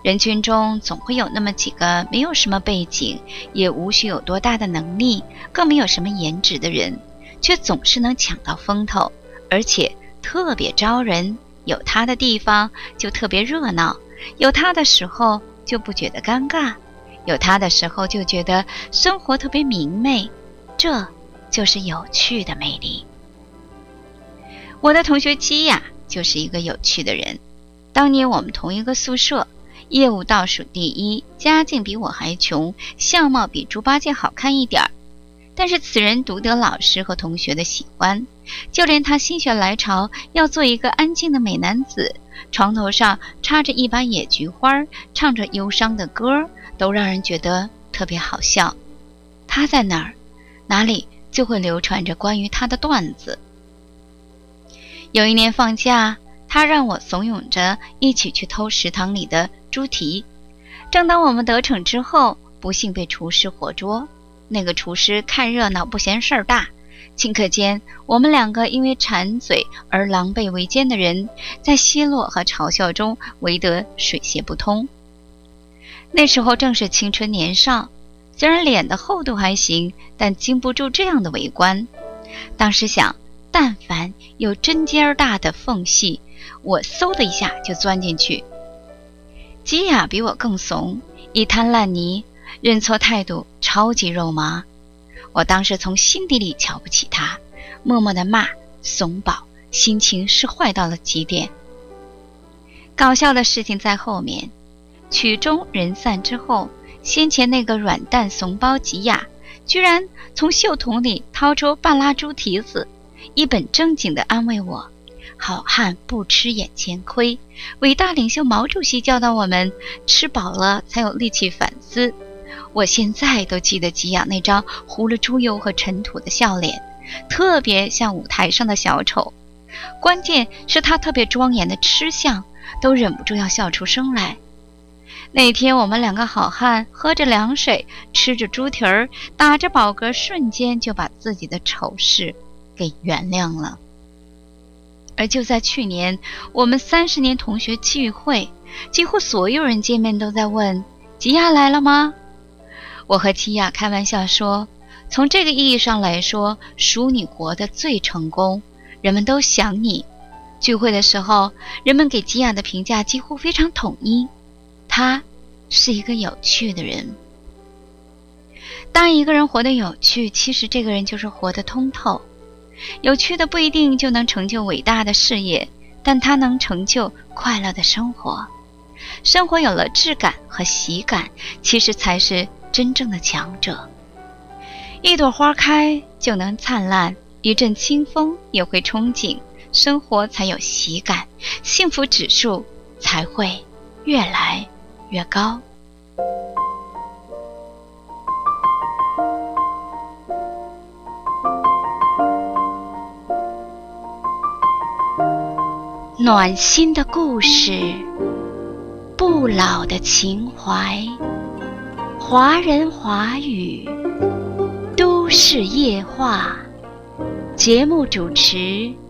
人群中总会有那么几个没有什么背景，也无需有多大的能力，更没有什么颜值的人，却总是能抢到风头，而且特别招人。有他的地方就特别热闹，有他的时候就不觉得尴尬，有他的时候就觉得生活特别明媚，这就是有趣的魅力。我的同学基亚就是一个有趣的人。当年我们同一个宿舍，业务倒数第一，家境比我还穷，相貌比猪八戒好看一点，但是此人独得老师和同学的喜欢，就连他心血来潮要做一个安静的美男子，床头上插着一把野菊花，唱着忧伤的歌，都让人觉得特别好笑。他在哪儿，哪里就会流传着关于他的段子。有一年放假，他让我怂恿着一起去偷食堂里的猪蹄。正当我们得逞之后，不幸被厨师活捉。那个厨师看热闹不嫌事儿大，顷刻间我们两个因为馋嘴而狼狈为奸的人，在奚落和嘲笑中围得水泄不通。那时候正是青春年少，虽然脸的厚度还行，但经不住这样的围观。当时想，但凡有针尖大的缝隙，我嗖的一下就钻进去。基亚比我更怂，一滩烂泥，认错态度超级肉麻。我当时从心底里瞧不起他，默默地骂怂宝，心情是坏到了极点。搞笑的事情在后面，曲终人散之后，先前那个软蛋怂包吉亚居然从袖筒里掏出半拉猪蹄子，一本正经地安慰我，好汉不吃眼前亏，伟大领袖毛主席教导我们，吃饱了才有力气反思。我现在都记得吉亚那张糊了猪油和尘土的笑脸，特别像舞台上的小丑。关键是他特别庄严的吃相，都忍不住要笑出声来。那天我们两个好汉喝着凉水，吃着猪蹄儿，打着饱嗝，瞬间就把自己的丑事给原谅了。而就在去年，我们30年同学聚会，几乎所有人见面都在问吉亚来了吗？我和吉亚开玩笑说，从这个意义上来说，属你活得最成功，人们都想你。聚会的时候，人们给吉亚的评价几乎非常统一，他是一个有趣的人。当一个人活得有趣，其实这个人就是活得通透。有趣的不一定就能成就伟大的事业，但它能成就快乐的生活。生活有了质感和喜感，其实才是真正的强者。一朵花开就能灿烂，一阵清风也会憧憬，生活才有喜感，幸福指数才会越来越高。暖心的故事，不老的情怀，华人华语，都市夜话。节目主持